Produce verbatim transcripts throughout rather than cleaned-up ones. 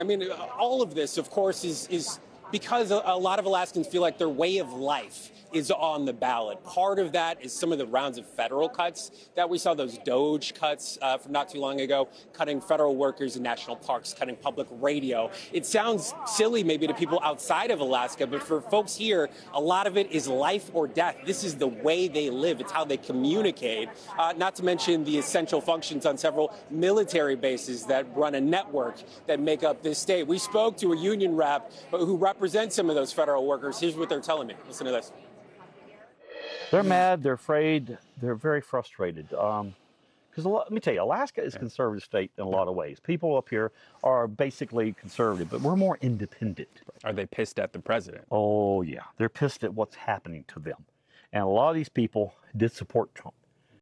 I mean, all of this, of course, is is because a, a lot of Alaskans feel like their way of life is on the ballot. Part of that is some of the rounds of federal cuts that we saw, those DOGE cuts uh, from not too long ago, cutting federal workers in national parks, cutting public radio. It sounds silly maybe to people outside of Alaska, but for folks here, a lot of it is life or death. This is the way they live. It's how they communicate, uh, not to mention the essential functions on several military bases that run a network that make up this state. We spoke to a union rep who represents some of those federal workers. Here's what they're telling me. Listen to this. They're mad, they're afraid, they're very frustrated. Because um, let me tell you, Alaska is a conservative state in a lot of ways. People up here are basically conservative, but we're more independent. Are they pissed at the president? Oh, yeah. They're pissed at what's happening to them. And a lot of these people did support Trump.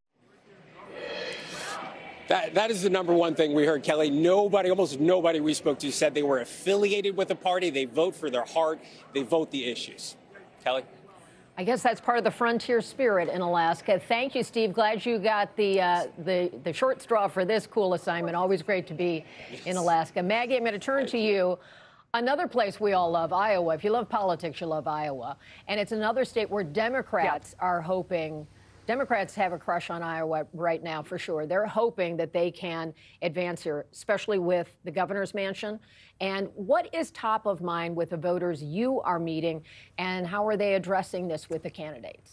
That, that is the number one thing we heard, Kelly. Nobody, almost nobody we spoke to said they were affiliated with a party. They vote for their heart. They vote the issues. Kelly? I guess that's part of the frontier spirit in Alaska. Thank you, Steve. Glad you got the uh, the the short straw for this cool assignment. Always great to be yes. in Alaska. Maggie, I'm going to turn to you. Another place we all love, Iowa. If you love politics, you love Iowa. And it's another state where Democrats yeah. are hoping. Democrats have a crush on Iowa right now, for sure. They're hoping that they can advance here, especially with the governor's mansion. And what is top of mind with the voters you are meeting, and how are they addressing this with the candidates?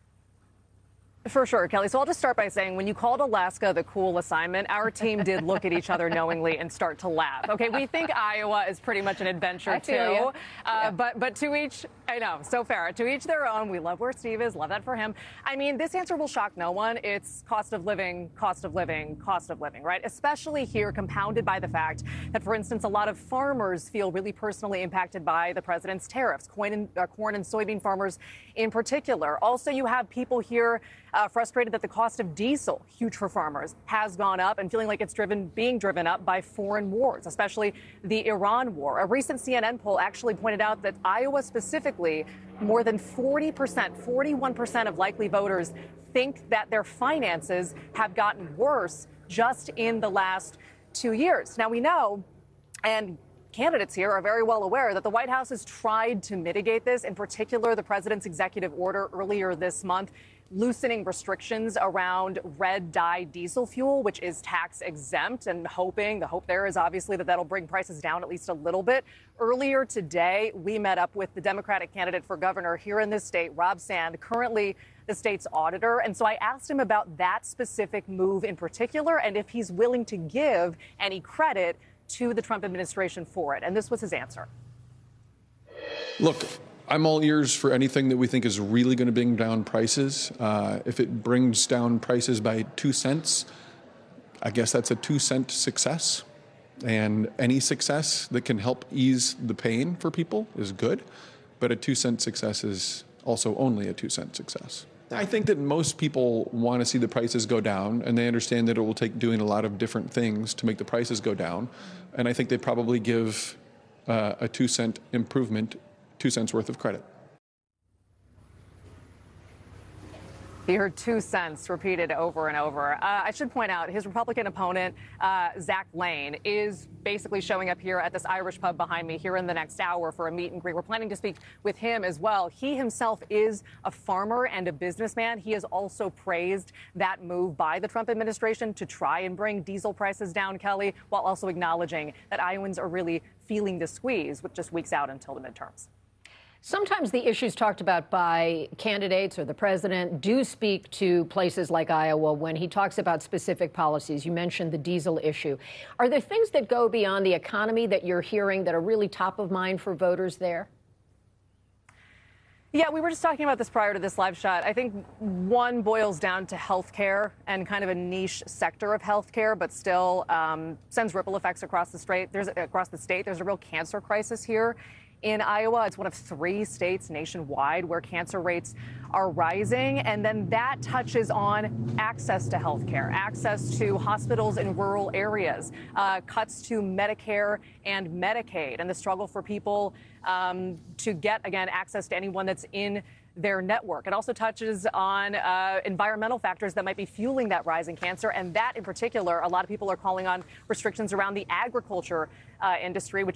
For sure, Kelly. So I'll just start by saying, when you called Alaska the cool assignment, our team did look at each other knowingly and start to laugh. Okay, we think Iowa is pretty much an adventure, I too. Feel uh, yeah. But but to each, I know, so fair. To each their own. We love where Steve is. Love that for him. I mean, this answer will shock no one. It's cost of living, cost of living, cost of living, right? Especially here, compounded by the fact that, for instance, a lot of farmers feel really personally impacted by the president's tariffs, corn and, uh, corn and soybean farmers in particular. Also, you have people here Uh, frustrated that the cost of diesel, huge for farmers, has gone up, and feeling like it's driven, being driven up by foreign wars, especially the Iran war. A recent C N N poll actually pointed out that Iowa specifically, more than forty percent, forty-one percent of likely voters think that their finances have gotten worse just in the last two years. Now, we know, and candidates here are very well aware, that the White House has tried to mitigate this, in particular the president's executive order earlier this month loosening restrictions around red dye diesel fuel, which is tax exempt, and hoping, the hope there is obviously that that'll bring prices down at least a little bit. Earlier today, we met up with the Democratic candidate for governor here in this state, Rob Sand, currently the state's auditor. And so I asked him about that specific move in particular, and if he's willing to give any credit to the Trump administration for it. And this was his answer. Look, I'm all ears for anything that we think is really going to bring down prices. Uh, if it brings down prices by two cents, I guess that's a two cent success. And any success that can help ease the pain for people is good. But a two cent success is also only a two cent success. I think that most people want to see the prices go down, and they understand that it will take doing a lot of different things to make the prices go down. And I think they probably give uh, a two cent improvement two cents worth of credit. You heard two cents repeated over and over. Uh, I should point out his Republican opponent, uh, Zach Lane, is basically showing up here at this Irish pub behind me here in the next hour for a meet and greet. We're planning to speak with him as well. He himself is a farmer and a businessman. He has also praised that move by the Trump administration to try and bring diesel prices down, Kelly, while also acknowledging that Iowans are really feeling the squeeze with just weeks out until the midterms. Sometimes the issues talked about by candidates or the president do speak to places like Iowa when he talks about specific policies. You mentioned the diesel issue. Are there things that go beyond the economy that you're hearing that are really top of mind for voters there? Yeah, we were just talking about this prior to this live shot. I think one boils down to health care and kind of a niche sector of health care, but still um, sends ripple effects across the state. There's across the state. There's a real cancer crisis here in Iowa. It's one of three states nationwide where cancer rates are rising. And then that touches on access to health care, access to hospitals in rural areas, uh, cuts to Medicare and Medicaid, and the struggle for people um, to get, again, access to anyone that's in their network. It also touches on uh, environmental factors that might be fueling that rise in cancer. And that in particular, a lot of people are calling on restrictions around the agriculture uh, industry, which